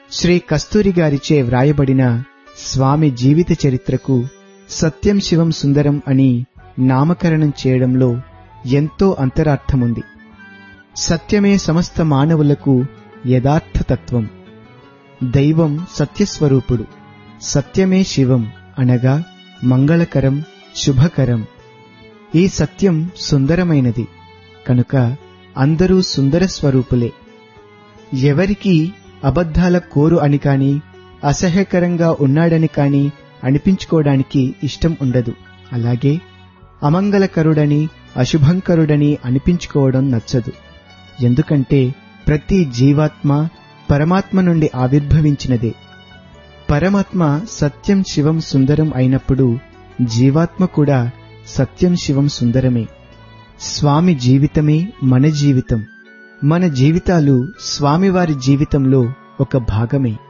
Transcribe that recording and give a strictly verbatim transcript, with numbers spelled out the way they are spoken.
శ్రీ కస్తూరి గారిచే వ్రాయబడిన స్వామి జీవిత చరిత్రకు సత్యం శివం సుందరం అని నామకరణం చేయడంలో ఎంతో అంతరార్థముంది. సత్యమే సమస్త మానవులకు యథార్థ తత్వం. దైవం సత్యస్వరూపుడు. సత్యమే శివం అనగా మంగళకరం, శుభకరం. ఈ సత్యం సుందరమైనది కనుక అందరూ సుందర స్వరూపులే. ఎవరికీ అబద్ధాల కోరు అని కాని, అసహ్యకరంగా ఉన్నాడని కాని అనిపించుకోవడానికి ఇష్టం ఉండదు. అలాగే అమంగళకరుడని, అశుభంకరుడని అనిపించుకోవడం నచ్చదు. ఎందుకంటే ప్రతి జీవాత్మ పరమాత్మ నుండి ఆవిర్భవించినదే. పరమాత్మ సత్యం శివం సుందరం అయినప్పుడు జీవాత్మ కూడా సత్యం శివం సుందరమే. స్వామి జీవితమే మన జీవితం. మన జీవితాలు స్వామివారి జీవితంలో ఒక భాగమే.